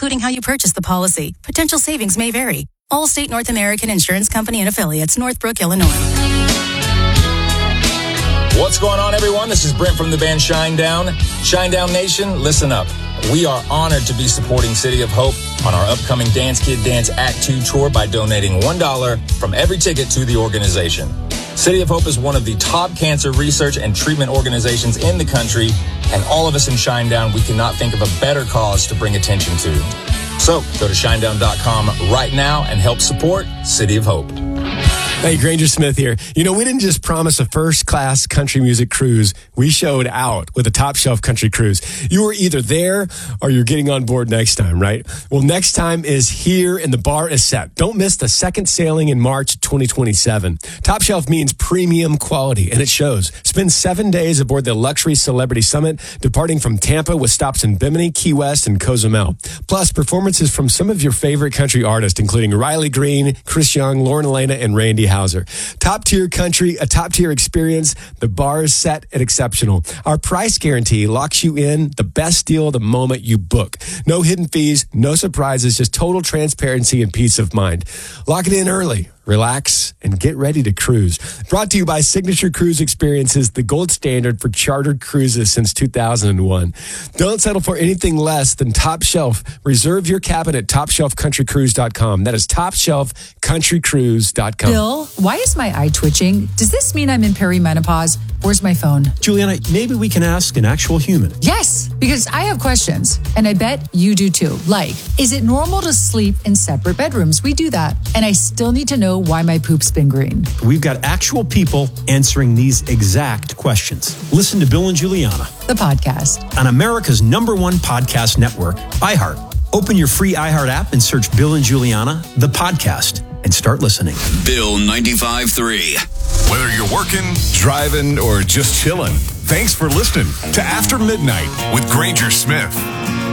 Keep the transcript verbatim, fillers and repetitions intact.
including how you purchase the policy. Potential savings may vary. Allstate North American Insurance Company and Affiliates, Northbrook, Illinois. What's going on, everyone? This is Brent from the band Shinedown. Shinedown Nation, listen up. We are honored to be supporting City of Hope on our upcoming Dance Kid Dance Act two tour by donating one dollar from every ticket to the organization. City of Hope is one of the top cancer research and treatment organizations in the country, and all of us in Shinedown, we cannot think of a better cause to bring attention to. So go to shinedown dot com right now and help support City of Hope. Hey, Granger Smith here. You know, we didn't just promise a first-class country music cruise. We showed out with a Top Shelf Country Cruise. You were either there or you're getting on board next time, right? Well, next time is here and the bar is set. Don't miss the second sailing in March twenty twenty-seven. Top Shelf means premium quality, and it shows. Spend seven days aboard the Luxury Celebrity Summit, departing from Tampa with stops in Bimini, Key West, and Cozumel. Plus, performances from some of your favorite country artists, including Riley Green, Chris Young, Lauren Elena, and Randy Hauser. Top tier country, a top tier experience. The bar is set and exceptional. Our price guarantee locks you in the best deal the moment you book. No hidden fees, no surprises, just total transparency and peace of mind. Lock it in early. Relax and get ready to cruise. Brought to you by Signature Cruise Experiences, the gold standard for chartered cruises since two thousand one. Don't settle for anything less than Top Shelf. Reserve your cabin at top shelf country cruise dot com. That is top shelf country cruise dot com. Bill, why is my eye twitching? Does this mean I'm in perimenopause? Where's my phone? Juliana, maybe we can ask an actual human. Yes, because I have questions, and I bet you do too. Like, is it normal to sleep in separate bedrooms? We do that. And I still need to know why my poop's been green. We've got actual people answering these exact questions. Listen to Bill and Juliana, the podcast, on America's number one podcast network, iHeart. Open your free iHeart app and search Bill and Juliana, the podcast, and start listening. Bill ninety-five point three. Whether you're working, driving, or just chilling, thanks for listening to After Midnight with Granger Smith.